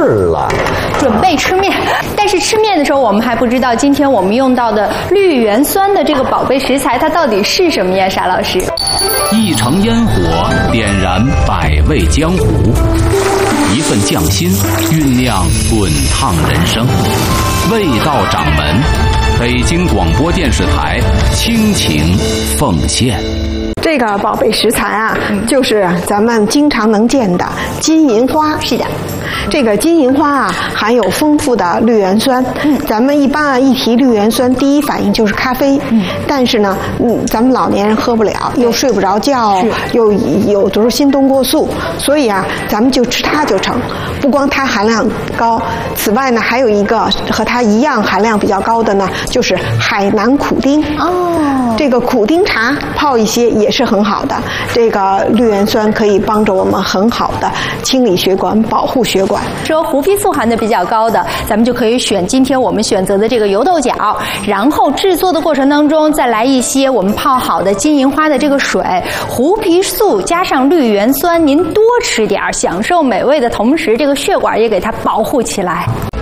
儿了， 准备吃面。但是吃面的时候，我们还不知道今天我们用到的绿原酸的这个宝贝食材，它到底是什么呀？沙老师， 一城烟火点燃百味江湖，一份匠心酝酿滚烫人生。味道掌门，北京广播电视台倾情奉献。 这个宝贝食材啊，就是咱们经常能见的金银花。 是的， 这个金银花啊，含有丰富的绿原酸。咱们一般啊一提绿原酸，第一反应就是咖啡。但是呢，咱们老年人喝不了，又睡不着觉，又有的时候心动过速，所以啊，咱们就吃它就成。不光它含量高，此外呢，还有一个和它一样含量比较高的呢，就是海南苦丁。这个苦丁茶泡一些也是很好的。这个绿原酸可以帮助我们很好的清理血管、保护血管。 说胡皮素含的比较高的，咱们就可以选今天我们选择的这个油豆角，然后制作的过程当中再来一些我们泡好的金银花的这个水，胡皮素加上绿原酸，您多吃点，享受美味的同时，这个血管也给它保护起来。